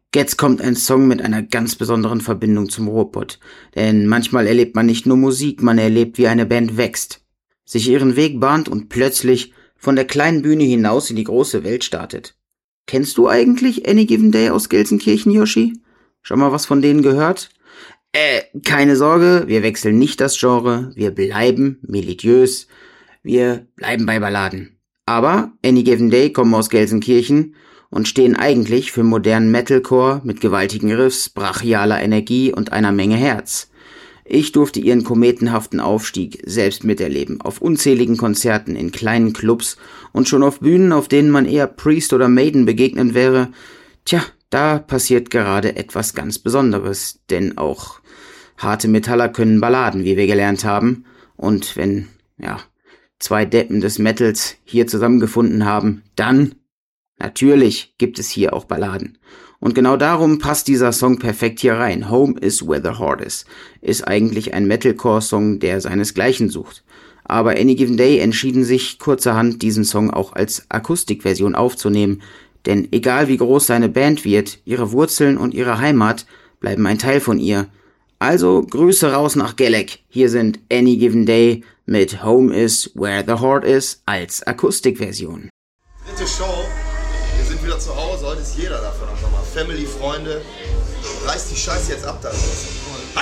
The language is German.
Jetzt kommt ein Song mit einer ganz besonderen Verbindung zum Ruhrpott. Denn manchmal erlebt man nicht nur Musik, man erlebt, wie eine Band wächst, sich ihren Weg bahnt und plötzlich von der kleinen Bühne hinaus in die große Welt startet. Kennst du eigentlich Any Given Day aus Gelsenkirchen, Yoshi? Schon mal was von denen gehört? Keine Sorge, wir wechseln nicht das Genre, wir bleiben melodiös, wir bleiben bei Balladen. Aber Any Given Day kommen aus Gelsenkirchen und stehen eigentlich für modernen Metalcore mit gewaltigen Riffs, brachialer Energie und einer Menge Herz. Ich durfte ihren kometenhaften Aufstieg selbst miterleben, auf unzähligen Konzerten in kleinen Clubs und schon auf Bühnen, auf denen man eher Priest oder Maiden begegnet wäre. Tja, da passiert gerade etwas ganz Besonderes, denn auch harte Metaller können Balladen, wie wir gelernt haben. Und wenn, zwei Deppen des Metals hier zusammengefunden haben, dann, natürlich, gibt es hier auch Balladen. Und genau darum passt dieser Song perfekt hier rein. Home is where the heart is. Ist eigentlich ein Metalcore-Song, der seinesgleichen sucht. Aber Any Given Day entschieden sich kurzerhand, diesen Song auch als Akustikversion aufzunehmen. Denn egal wie groß seine Band wird, ihre Wurzeln und ihre Heimat bleiben ein Teil von ihr. Also Grüße raus nach Gelek. Hier sind Any Given Day mit Home is where the heart is als Akustikversion. Dritte Show. Wir sind wieder zu Hause. Heute ist jeder davon am Sommer. Family, Freunde. Reißt die Scheiße jetzt ab da.